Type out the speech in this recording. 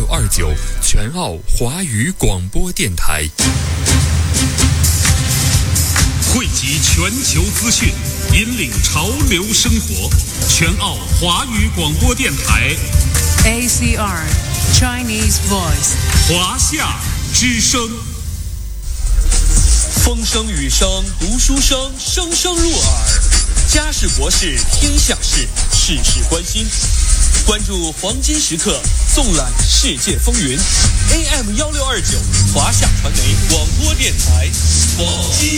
1629全澳华语广播电台， 汇集全球资讯，引领潮流生活。全澳华语广播电台 ACR Chinese Voice 华夏之声。 风声雨声读书声，声声入耳。家事国事天下事，事事关心。关注黄金时刻，纵览世界风云。AM 1629华夏传媒广播电台，黄金